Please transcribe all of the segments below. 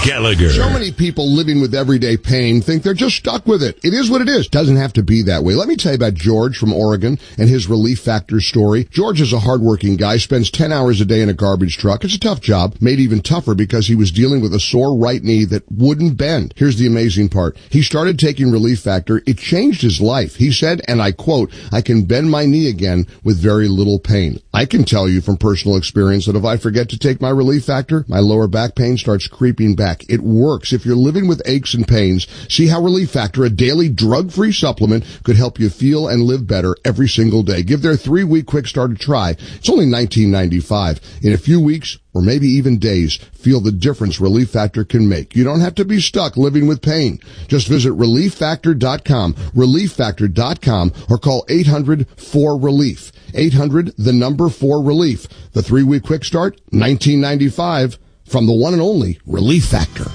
Gallagher. So many people living with everyday pain think they're just stuck with it. It is what it is. Doesn't have to be that way. Let me tell you about George from Oregon and his Relief Factor story. George is a hardworking guy, spends 10 hours a day in a garbage truck. It's a tough job, made even tougher because he was dealing with a sore right knee that wouldn't bend. Here's the amazing part. He started taking Relief Factor. It changed his life. He said, and I quote, "I can bend my knee again with very little pain." I can tell you from personal experience that if I forget to take my Relief Factor, my lower back pain starts creeping back. It works. If you're living with aches and pains, see how Relief Factor, a daily drug-free supplement, could help you feel and live better every single day. Give their 3-week quick start a try. It's only $19.95. In a few weeks, or maybe even days, feel the difference Relief Factor can make. You don't have to be stuck living with pain. Just visit ReliefFactor.com, ReliefFactor.com, or call 800-4RELIEF. 800-4RELIEF. The 3-week quick start, $19.95, from the one and only Relief Factor.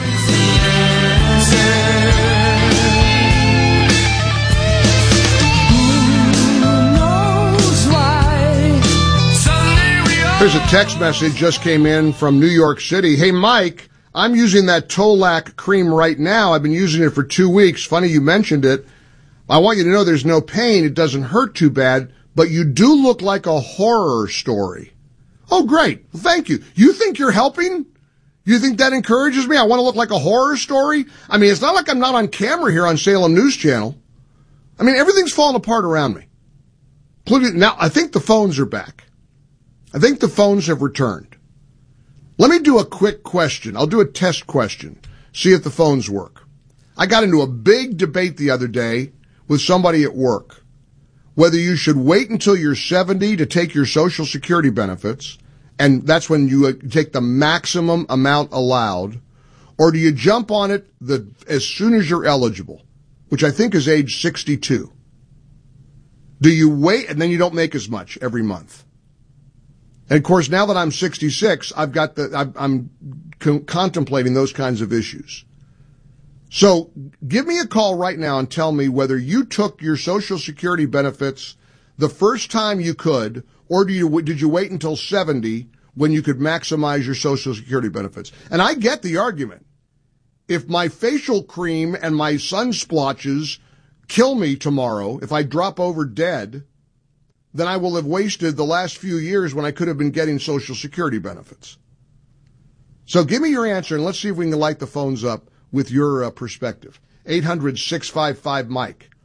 Here's a text message just came in from New York City. Hey, Mike, I'm using that Tolac cream right now. I've been using it for 2 weeks. Funny you mentioned it. I want you to know there's no pain. It doesn't hurt too bad, but you do look like a horror story. Oh, great. Well, thank you. You think you're helping? You think that encourages me? I want to look like a horror story? I mean, it's not like I'm not on camera here on Salem News Channel. I mean, everything's falling apart around me. Including, now, I think the phones are back. I think the phones have returned. Let me do a quick question. I'll do a test question. See if the phones work. I got into a big debate the other day with somebody at work. Whether you should wait until you're 70 to take your Social Security benefits, and that's when you take the maximum amount allowed, or do you jump on it as soon as you're eligible, which I think is age 62. Do you wait and then you don't make as much every month? And of course, now that I'm 66, I'm contemplating those kinds of issues. So give me a call right now and tell me whether you took your Social Security benefits the first time you could, or did you wait until 70 when you could maximize your Social Security benefits? And I get the argument. If my facial cream and my sun splotches kill me tomorrow, if I drop over dead, then I will have wasted the last few years when I could have been getting Social Security benefits. So give me your answer, and let's see if we can light the phones up with your perspective. 800-655-MIKE.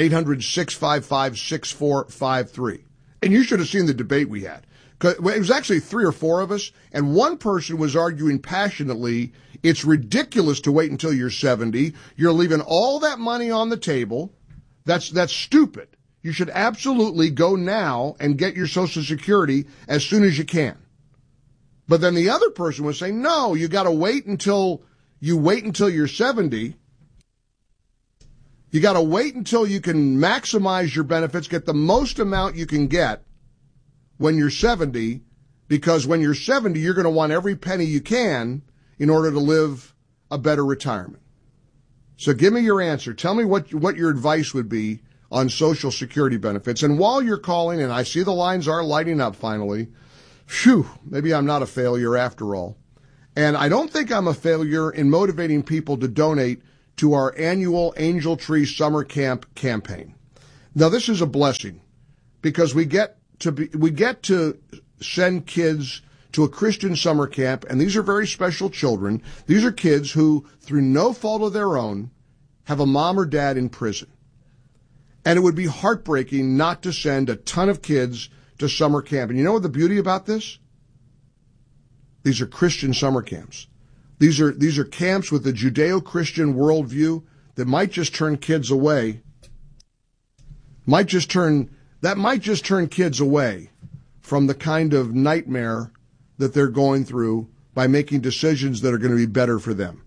800-655-6453. And you should have seen the debate we had. It was actually 3 or 4 of us, and one person was arguing passionately, it's ridiculous to wait until you're 70. You're leaving all that money on the table. That's stupid. You should absolutely go now and get your Social Security as soon as you can. But then the other person was saying, no, you got to wait until you're 70. You got to wait until you can maximize your benefits, get the most amount you can get when you're 70, because when you're 70, you're going to want every penny you can in order to live a better retirement. So give me your answer. Tell me what your advice would be on Social Security benefits. And while you're calling, and I see the lines are lighting up finally, maybe I'm not a failure after all. And I don't think I'm a failure in motivating people to donate to our annual Angel Tree Summer Camp campaign. Now, this is a blessing because we get to send kids to a Christian summer camp, and these are very special children. These are kids who, through no fault of their own, have a mom or dad in prison. And it would be heartbreaking not to send a ton of kids to summer camp. And you know what the beauty about this? These are Christian summer camps. These are camps with a Judeo-Christian worldview that might just turn kids away. Might just turn kids away from the kind of nightmare that they're going through by making decisions that are going to be better for them.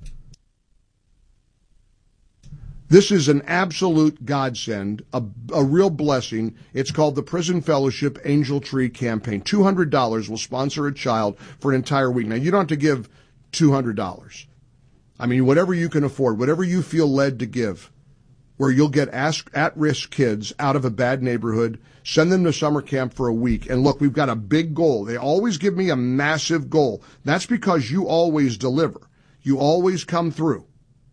This is an absolute godsend, a real blessing. It's called the Prison Fellowship Angel Tree Campaign. $200 will sponsor a child for an entire week. Now, you don't have to give $200. I mean, whatever you can afford, whatever you feel led to give, where you'll get at-risk kids out of a bad neighborhood, send them to summer camp for a week. And look, we've got a big goal. They always give me a massive goal. That's because you always deliver. You always come through.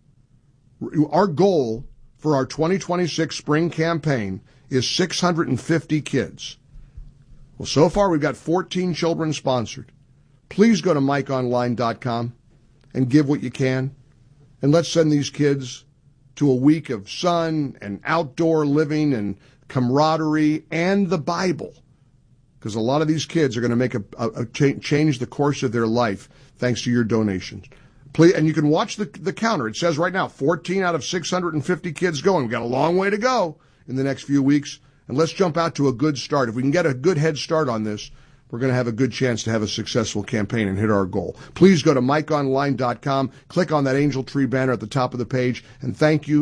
Our goal for our 2026 spring campaign is 650 kids. Well, so far we've got 14 children sponsored. Please go to MikeOnline.com and give what you can. And let's send these kids to a week of sun and outdoor living and camaraderie and the Bible. Because a lot of these kids are going to make change the course of their life thanks to your donations. Please, and you can watch the counter. It says right now, 14 out of 650 kids going. We've got a long way to go in the next few weeks. And let's jump out to a good start. If we can get a good head start on this, we're going to have a good chance to have a successful campaign and hit our goal. Please go to MikeOnline.com, click on that Angel Tree banner at the top of the page, and thank you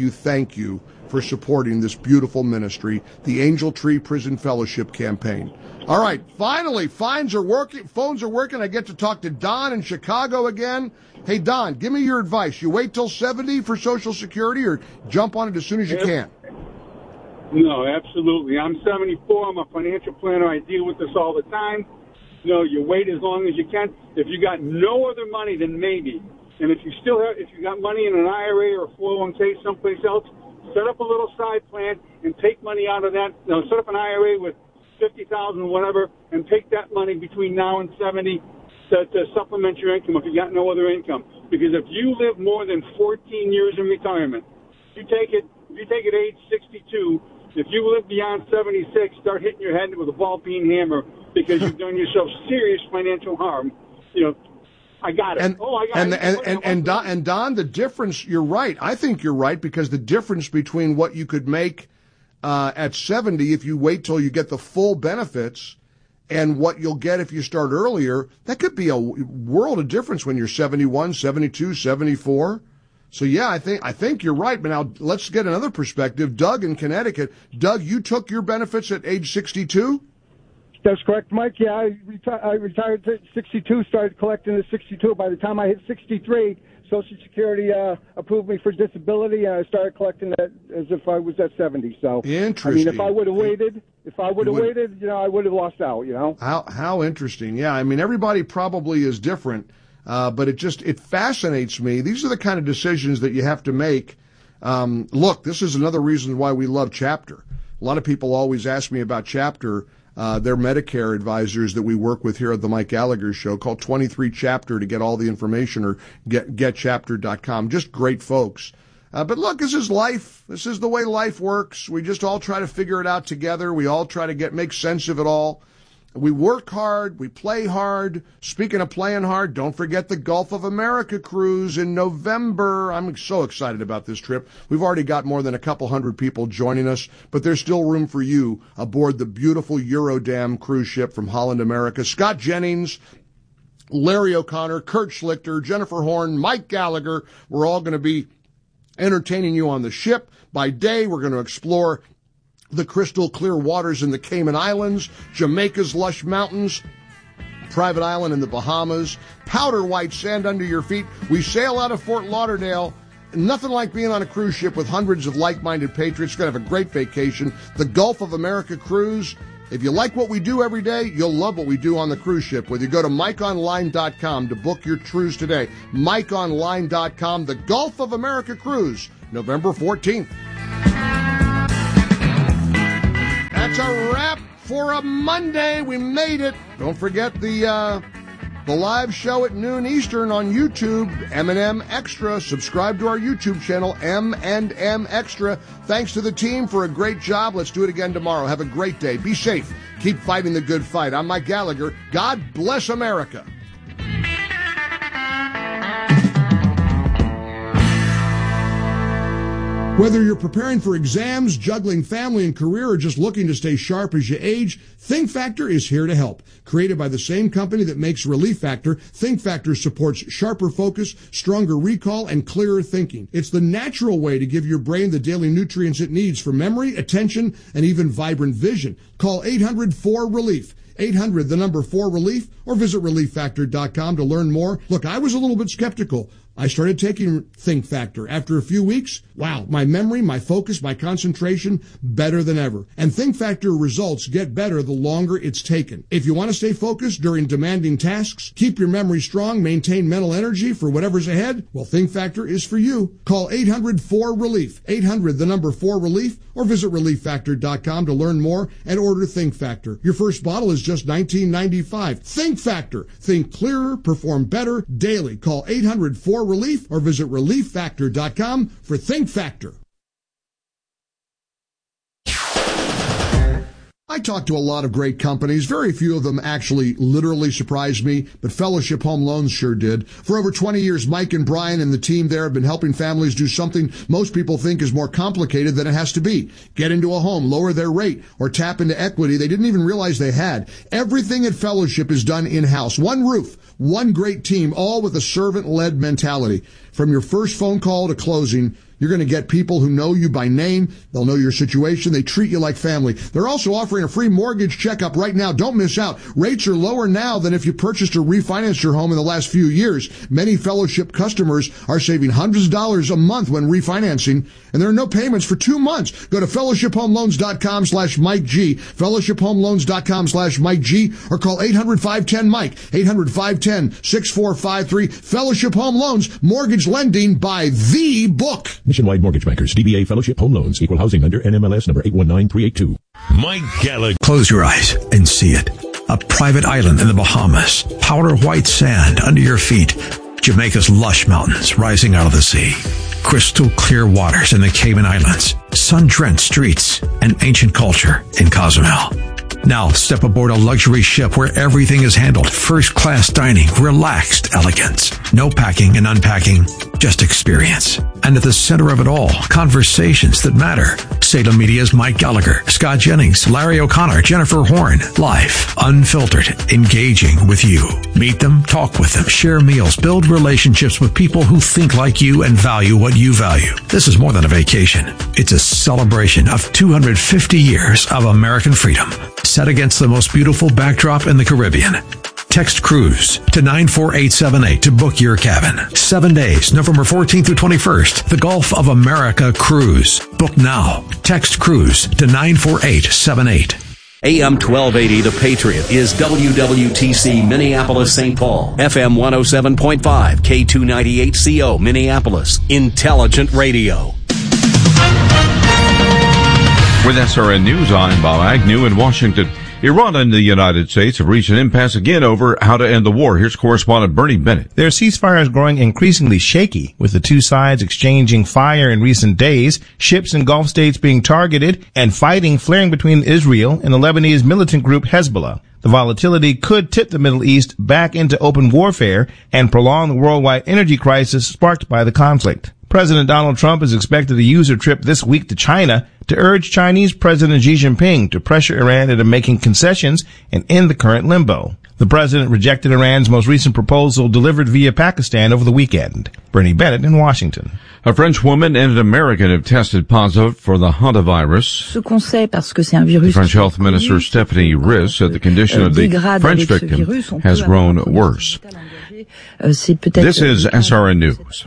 for supporting this beautiful ministry, the Angel Tree Prison Fellowship campaign. All right, finally, phones are working. I get to talk to Don in Chicago again. Hey, Don, give me your advice. You wait till 70 for Social Security or jump on it as soon as you can? No, absolutely. I'm 74. I'm a financial planner. I deal with this all the time. You wait as long as you can. If you got no other money, then maybe. And if you got money in an IRA or a 401k someplace else, set up a little side plan and take money out of that. Set up an IRA with $50,000, whatever, and take that money between now and 70 to supplement your income if you got no other income. Because if you live more than 14 years in retirement, if you take it age 62. If you live beyond 76, start hitting your head with a ball-peen hammer because you've done yourself serious financial harm. I got it. And Don, the difference, you're right. I think you're right because the difference between what you could make at 70 if you wait till you get the full benefits and what you'll get if you start earlier, that could be a world of difference when you're 71, 72, 74. So, yeah, I think you're right. But now let's get another perspective. Doug in Connecticut. Doug, you took your benefits at age 62? That's correct, Mike. Yeah, I retired at 62, started collecting at 62. By the time I hit 63, Social Security approved me for disability, and I started collecting that as if I was at 70. So, interesting. I mean, if I would have waited, I would have lost out, How interesting. Yeah, I mean, everybody probably is different. But it fascinates me. These are the kind of decisions that you have to make. Look, this is another reason why we love Chapter. A lot of people always ask me about Chapter. They're Medicare advisors that we work with here at the Mike Gallagher Show. Call 23 Chapter to get all the information or getchapter.com. Just great folks. But look, this is life. This is the way life works. We just all try to figure it out together. We all try to make sense of it all. We work hard. We play hard. Speaking of playing hard, don't forget the Gulf of America cruise in November. I'm so excited about this trip. We've already got more than a couple hundred people joining us, but there's still room for you aboard the beautiful Eurodam cruise ship from Holland America. Scott Jennings, Larry O'Connor, Kurt Schlichter, Jennifer Horn, Mike Gallagher. We're all going to be entertaining you on the ship. By day, we're going to explore the crystal clear waters in the Cayman Islands, Jamaica's lush mountains, private island in the Bahamas, powder white sand under your feet. We sail out of Fort Lauderdale. Nothing like being on a cruise ship with hundreds of like-minded patriots. Going to have a great vacation. The Gulf of America cruise. If you like what we do every day, you'll love what we do on the cruise ship. Whether you go to MikeOnline.com to book your cruise today. MikeOnline.com, the Gulf of America cruise, November 14th. That's a wrap for a Monday. We made it. Don't forget the live show at noon Eastern on YouTube, M&M Extra. Subscribe to our YouTube channel, M&M Extra. Thanks to the team for a great job. Let's do it again tomorrow. Have a great day. Be safe. Keep fighting the good fight. I'm Mike Gallagher. God bless America. Whether you're preparing for exams, juggling family and career, or just looking to stay sharp as you age, Think Factor is here to help. Created by the same company that makes Relief Factor, Think Factor supports sharper focus, stronger recall, and clearer thinking. It's the natural way to give your brain the daily nutrients it needs for memory, attention, and even vibrant vision. Call 800-4RELIEF. 800, the number 4 relief, or visit relieffactor.com to learn more. Look, I was a little bit skeptical I started taking Think Factor. After a few weeks, wow, my memory, my focus, my concentration, better than ever. And Think Factor results get better the longer it's taken. If you want to stay focused during demanding tasks, keep your memory strong, maintain mental energy for whatever's ahead, well, Think Factor is for you. Call 800-4RELIEF, 800, the number 4RELIEF, or visit ReliefFactor.com to learn more and order Think Factor. Your first bottle is just $19.95. Think Factor. Think clearer, perform better daily. Call 800-4RELIEF or visit ReliefFactor.com for Think Factor. I talked to a lot of great companies. Very few of them actually literally surprised me, but Fellowship Home Loans sure did. For over 20 years, Mike and Brian and the team there have been helping families do something most people think is more complicated than it has to be. Get into a home, lower their rate, or tap into equity they didn't even realize they had. Everything at Fellowship is done in-house. One roof, one great team, all with a servant-led mentality. From your first phone call to closing, you're going to get people who know you by name. They'll know your situation. They treat you like family. They're also offering a free mortgage checkup right now. Don't miss out. Rates are lower now than if you purchased or refinanced your home in the last few years. Many Fellowship customers are saving hundreds of dollars a month when refinancing, and there are no payments for 2 months. Go to fellowshiphomeloans.com/Mike G, fellowshiphomeloans.com/Mike G, or call 800-510-MIKE, 800-510-6453. Fellowship Home Loans, mortgage lending by the book. Nationwide Mortgage Bankers, DBA Fellowship Home Loans, Equal Housing Lender, NMLS number 819382. Mike Gallagher. Close your eyes and see it. A private island in the Bahamas. Powder white sand under your feet. Jamaica's lush mountains rising out of the sea. Crystal clear waters in the Cayman Islands. Sun-drenched streets and ancient culture in Cozumel. Now step aboard a luxury ship where everything is handled. First-class dining, relaxed elegance. No packing and unpacking, just experience. And at the center of it all, conversations that matter. Salem Media's Mike Gallagher, Scott Jennings, Larry O'Connor, Jennifer Horn. Live, unfiltered, engaging with you. Meet them, talk with them, share meals, build relationships with people who think like you and value what you value. This is more than a vacation. It's a celebration of 250 years of American freedom, set against the most beautiful backdrop in the Caribbean. Text Cruise to 94878 to book your cabin. 7 days, November 14th through 21st. The Gulf of America Cruise. Book now. Text Cruise to 94878. AM 1280 The Patriot is WWTC Minneapolis St. Paul. FM 107.5 K298CO Minneapolis. Intelligent Radio. With SRN News, I'm Bob Agnew in Washington. Iran and the United States have reached an impasse again over how to end the war. Here's correspondent Bernie Bennett. Their ceasefire is growing increasingly shaky, with the two sides exchanging fire in recent days, ships in Gulf states being targeted, and fighting flaring between Israel and the Lebanese militant group Hezbollah. The volatility could tip the Middle East back into open warfare and prolong the worldwide energy crisis sparked by the conflict. President Donald Trump is expected to use a trip this week to China to urge Chinese President Xi Jinping to pressure Iran into making concessions and end the current limbo. The president rejected Iran's most recent proposal delivered via Pakistan over the weekend. Bernie Bennett in Washington. A French woman and an American have tested positive for the hantavirus. The French Health Minister Stephanie Riss said the condition of the French victim has grown worse. This is SRN News.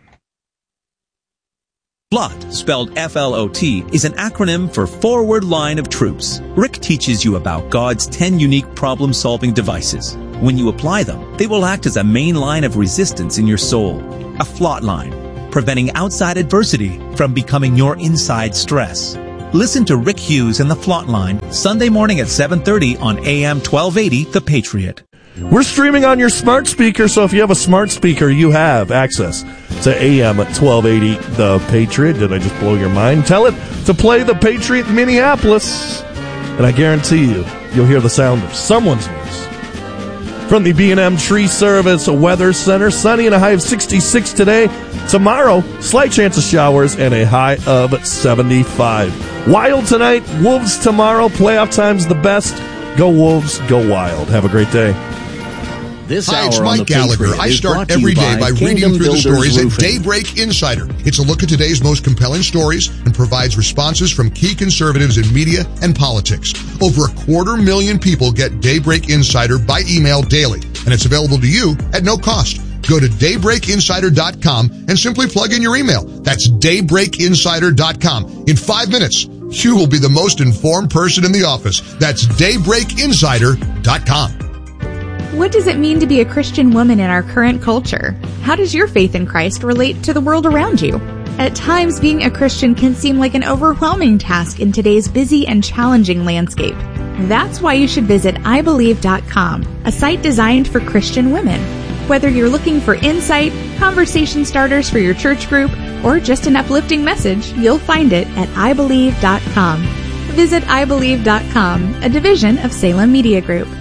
FLOT, spelled F-L-O-T, is an acronym for Forward Line of Troops. Rick teaches you about God's 10 unique problem-solving devices. When you apply them, they will act as a main line of resistance in your soul. A FLOT line, preventing outside adversity from becoming your inside stress. Listen to Rick Hughes and the FLOT Line, Sunday morning at 7:30 on AM 1280, The Patriot. We're streaming on your smart speaker, so if you have a smart speaker, you have access to AM 1280 The Patriot. Did I just blow your mind? Tell it to play The Patriot Minneapolis, and I guarantee you'll hear the sound of someone's voice. From the B&M Tree Service Weather Center, sunny and a high of 66 today. Tomorrow, slight chance of showers and a high of 75. Wild tonight, Wolves tomorrow. Playoff time's the best. Go Wolves, go Wild. Have a great day. Hi, it's Mike Gallagher. I start every day by reading through the stories at Daybreak Insider. It's a look at today's most compelling stories and provides responses from key conservatives in media and politics. Over 250,000 people get Daybreak Insider by email daily, and it's available to you at no cost. Go to daybreakinsider.com and simply plug in your email. That's daybreakinsider.com. In 5 minutes, you will be the most informed person in the office. That's daybreakinsider.com. What does it mean to be a Christian woman in our current culture? How does your faith in Christ relate to the world around you? At times, being a Christian can seem like an overwhelming task in today's busy and challenging landscape. That's why you should visit ibelieve.com, a site designed for Christian women. Whether you're looking for insight, conversation starters for your church group, or just an uplifting message, you'll find it at ibelieve.com. Visit ibelieve.com, a division of Salem Media Group.